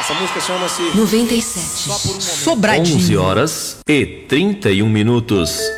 Essa música chama-se 97. Só por um Momento. Sobradinho. 11 horas e 31 minutos.